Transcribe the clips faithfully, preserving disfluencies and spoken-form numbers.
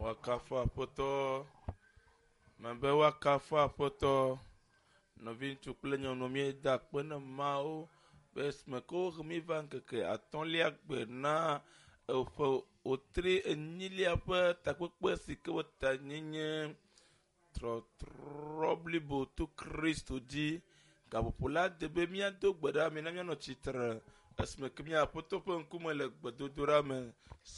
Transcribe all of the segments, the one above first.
Wakafu apoto mabe wakafu apoto novi tukple nyonomie da kpena mao besme ko mi van keke atonlia gbe na efo otri enilia pe takpekpe sike wota nyenye tro troblibo to Kristo di kapopola debe mia do gbeda mi na mia no chitre esme ke mia apoto pe nkume le gbedodora me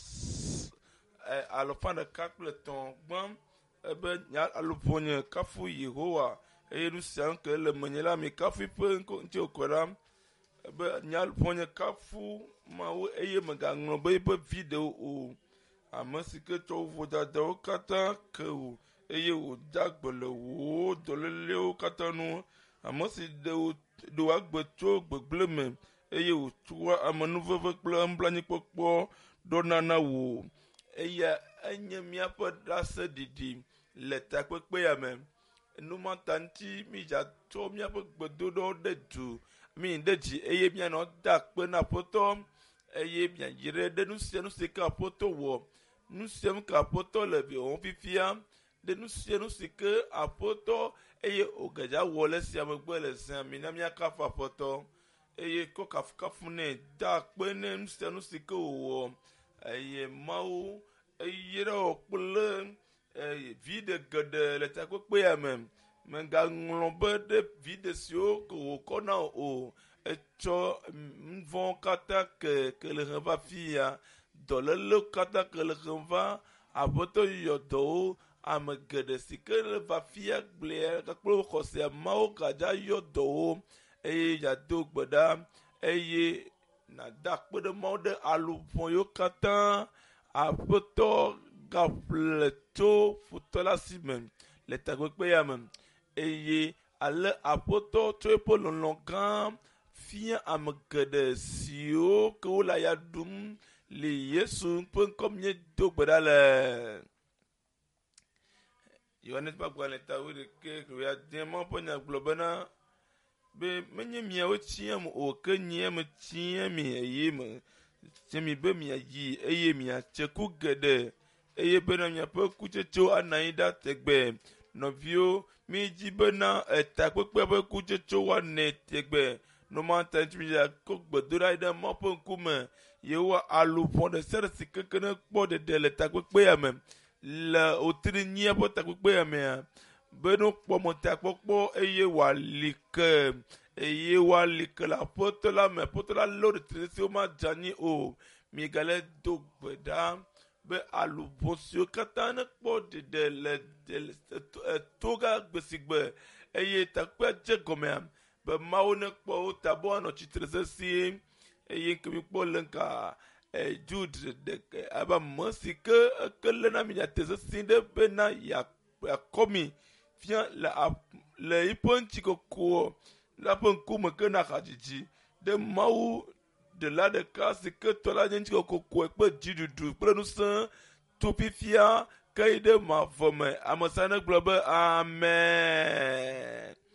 alofan de kakple ton gbam ebe nya alofone kafu Yehowa eye nu sia ke le menyela mi kafu pe nti okora ebe nya alofone kafu mawo eye mega ngro be be video o amasike to voda do kata ke o eye o dagbele wo dolele o kata nu amasi de o do agbeto gbegle me eye o tuwa amanu veve kple mblani pokpo donana wo eye enye miaƒe ɖase ɖiɖi le takpekpe ya me numatanti mi dza tso miaƒe gbedoɖo ɖe du mi ɖe dzi eye mianɔ da kpe na aƒetɔ eye miadzi ɖe ɖe nu sia nu si ke aƒetɔ wɔ nu sia nu ke aƒetɔ le vi wɔm fifia ɖe nu sia nu si ke aƒetɔ eye ogadza wɔ le sia megbe le zã mi na miakafu aƒetɔ eye kɔ kafukafu nɛ da kpe ne nu sia nu si ke wòwɔ eye mawu eye ɖe kple viɖe geɖe le takpekpe ya me megaŋlɔ be ɖe viɖe siwo ke wòkɔ na o etsɔ nuvɔ katã ke ke le hem va fi ya dɔléle katã ke le hem va aƒetɔ yɔ dɔwo ame geɖe si ke le va fi ya gblea kple xɔse mawo gadza yɔ dɔwo eye yado gbe ɖa eye nada kpe ɖe mawo ɖe aluʋɔ yiwo katã aƒetɔ gaƒle tso futɔ la si me le takpekpe ya me eye ale aƒetɔ tso eƒe lɔlɔ̃ gã fia ame geɖe siwo ke wole ya ɖum le Yesu ƒe ŋkɔ mie do gbe ɖa le Yohanes ƒe agbalẽ ta wuiɖeke ya de ma ƒe nya gblɔ bena be menye miawo tiam o ke nye me tiam mi eye me tiami be miayi eye miatse ku geɖe eye bena miaƒe kutsetsewo ana anyi ɖa tegbe nɔviwo mi dzi bena etakpekpe ƒe kutsetsewo woanɛ tegbe nomata ŋuti mi dza ko gbedoɖa ɖe ma ƒe ŋkume yewoa aluʋɔ ɖe sia ɖe si keke ne kpɔ ɖeɖe le takpekpe ya me le wotri nyia ƒe takpekpe ya mea be no kpɔ metakpɔkpɔ eye wòali ke eye wòali ke le aƒetɔ la me aƒetɔ la lé ɖetri siwo madze anyi o migale do gbe ɖa be aluʋɔ siwo katã ne kpɔ ɖeɖe le to gã gbe si gbe eye takpea dze gɔmea be mawo ne kpɔ wo ta be woanɔ tsitre sesĩe eye ke mi kpɔ le nka Jude ɖeke abe ame si ke ke léna mi nyate sesĩe ɖe bena yeakɔ mi fia le le yiƒe ŋutikokoɔ la ƒe ŋkume ke na hadzidzi ɖe mawu ɖela ɖeka si ke tɔ la nye ŋutikokokoe kple dziɖuɖu kple ŋusẽ to fifia ke yi ɖe mavɔ me ame sia ne gblɔ be amen.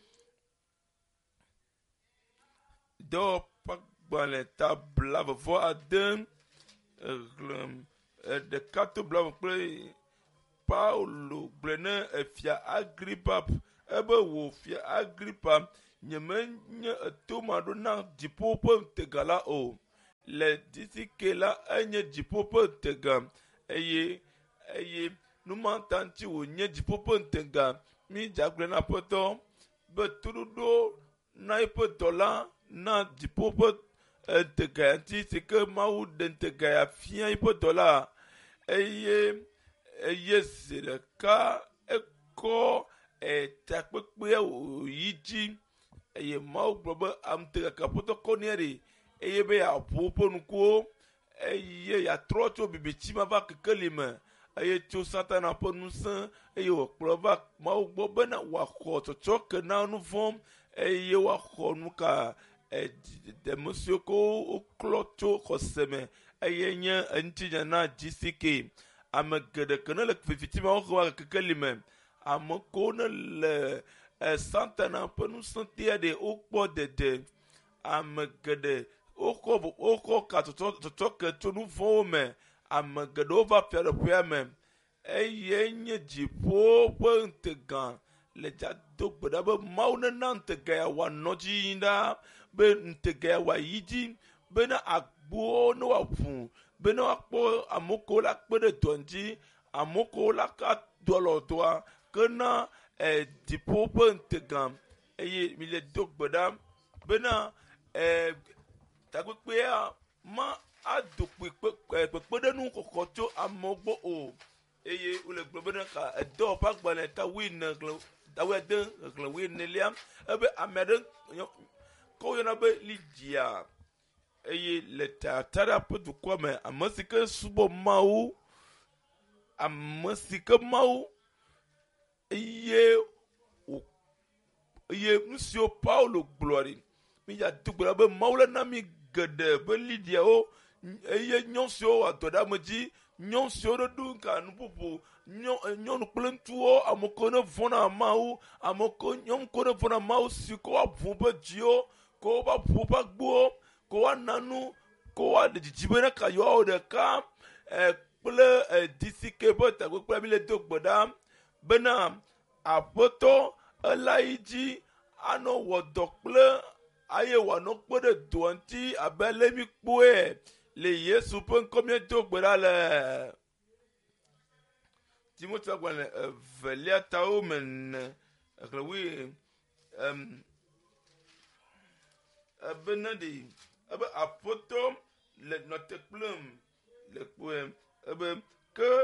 Dɔwɔƒe agbalẽ ta blavevɔ ade xlẽm ɖeka to blave kple Paulo gblɔ ne efia Agripa ebe wò fia Agripa nyemenye etoma ɖo na dziƒo ƒe ŋutega la o le disike la enye dziƒo ƒe ŋutega eye eye numata ŋuti wònye dziƒo ƒe ŋutega mi dza gblɔ na aƒetɔ be toɖoɖo na eƒe dɔla na dziƒo ƒe ŋutega ŋuti si ke mawu ɖe ŋutega ya fia eƒe dɔla eye eye zi ɖeka ekɔ takpekpea wòyi dzi eye mawu gblɔ be ŋutega ke aƒetɔ kɔ nɛ ɖe eye be yeaƒo woƒe nukuwo eye yeatrɔ tso bibitsi ma va kekeli me eye tso Satana ƒe ŋusẽ eye wòkplɔ va mawu gbɔ bena wòaxɔ tsɔtsɔ ke na nu vɔ̃m eye wòaxɔ nu ka deme siwo ke woklɔ tso xɔse me eye nye ŋutinya na dzisike ame geɖe ke ne le viviti ma woxɔ va kekeli me ame ko ne le Satana ƒe ŋusẽ tia ɖe wokpɔ ɖeɖe ame geɖe wokɔ wokɔ ka tsɔtsɔ ke tso nu vɔ̃wo me ame geɖewo va fiaɖoƒea me eye nye dziƒo ƒe ŋutega le dzado gbe ɖa be Mawu nena ŋutega ya wòanɔ dzi ɖa be ŋutega ya wòayi dzi bena agbowo ne wòaʋu bena woakpɔ ame kewo la kpe ɖe dɔ ŋuti ame kewo la ka dɔ le dɔa ke na eh, dziƒo ƒe ŋutega eye mi le do gbe ɖa bena eh, takpekpea ma ado kpekpeɖenu kɔkɔ tso amewo gbɔ o eye wole gblɔ bena ka edɔ ƒe agbalẽ ta wi ne dawe ade xexlẽ wi nelia ebe ame aɖe kɔ yɔna be Lidia eye le Tiatira ƒe dukɔ me ame si ke subɔ Mawu ame si ke Mawu eye eye nu siwo Paulo gblɔ ɖi mi dza do gbe ɖa be Mawu le na mi geɖe be Lidiawo eye nyɔnu siwo wɔ dɔ ɖe ame dzi nyɔnu siwo ɖo ɖo ka nuƒoƒo nyɔnu kple ŋutsuwo ame kewo ne vɔ̃na Mawu ame kewo nyɔnu kewo ne vɔ̃na Mawu si ko woaʋu woƒe dziwo ko woaʋu woƒe agbowo ko woana nu ko woaɖe dzidzi be ne ka yewoawɔ ɖeka kple di si ke ƒe takpekpea mi le do gbe ɖa bena Aƒetɔ ela yi dzi anɔ wɔ dɔ kple eye wòanɔ kpe ɖe dɔ ŋuti abe ale mi kpɔe le Yesu ƒe ŋkɔ mi do gbe ɖa le Timoteo agbalẽ evelia tawo me ne exlẽ wi ebena ɖi ebe Aƒetɔ le nɔ te kplem le kpɔe ebe ke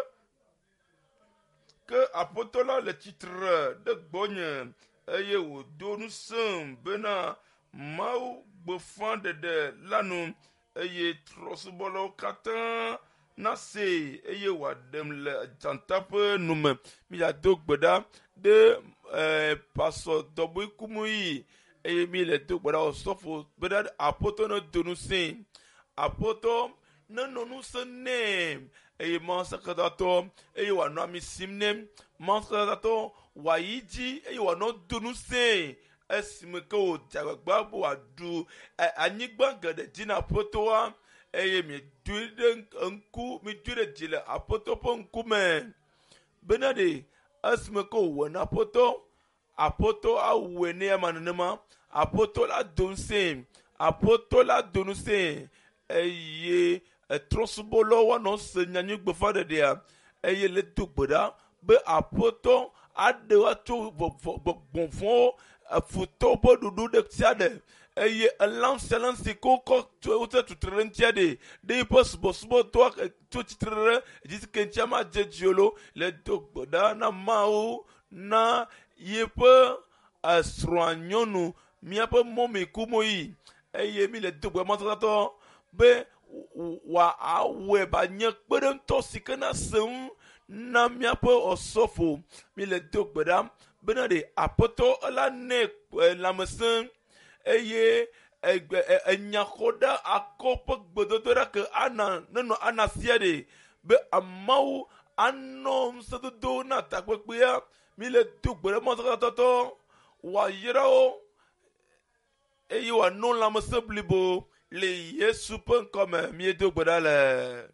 ke Aƒetɔ la le tsitre ɖe gbɔnye eye wòdo nu sem bena Mawu gbeƒã ɖeɖe la nu eye trɔ̃subɔlawo katã nase eye wòaɖem le dzanta ƒe nu me mi do gbe ɖa ɖe eh, pasɔ dɔbɔe kumuyi eye mi le do gbe ɖa osɔfo bena Aƒetɔ ne do nu se Aƒetɔ ne nɔ nu se nɛ eye Mawusakatatɔ eye wòanɔ ami sim nɛ Mawusakatatɔ wòayi dzi eye wòanɔ do nu se esime ke wòdze agbagba be wòaɖu anyigba geɖe dzi na Aƒetɔa eye mi dui ɖe ŋku mi dui ɖe dzi le Aƒetɔ ƒe ŋkume bena ɖe esime ke wòwɔ na Aƒetɔ Aƒetɔ awɔe nɛ ama nenema Aƒetɔ la do ŋusẽ Aƒetɔ la do ŋusẽ eye trɔ̃subɔlawo woanɔ se nyanyui gbeƒã ɖeɖea eye le do gbe ɖa be Aƒetɔ aɖe woatso gbɔ̃vɔwo efutɔwo ƒe ɖoɖo ɖe sia ɖe eye elã sia lã si ke wokɔ wotse tutre ɖe ŋutia ɖe ɖe yiƒe subɔsubɔtɔa tso tsitre ɖe dzi si ke ŋutia madze dzi o lo le do gbe ɖa na Mawu na yiƒe esrɔ̃a nyɔnu míaƒe mɔmi kumoyi eye mi le do gbe Mawusakatatɔ be wòawɔe ba nye kpeɖeŋutɔ si ke na seŋu na míaƒe osɔfo mi le do gbe ɖa bena ɖe Aƒetɔ ela nɛ lãmesẽ eye enyaxɔɖa akɔ ƒe gbedodo ɖa ke ana nenɔ ana sia ɖe be amawo anɔ ŋusẽdodo na takpekpea mi le do gbe ɖa Mawusakatatɔ wòayra wo eye wòanɔ lãmesẽ blibo le Yesu ƒe ŋkɔ me mi do gbe ɖa le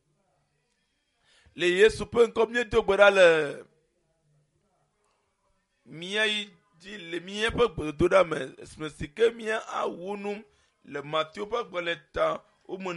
le Yesu ƒe ŋkɔ mi do gbe ɖa le mía yi dzi le míaƒe gbedodoɖa me esime si ke mía awu nu le Mateo ƒe agbalẽ ta wome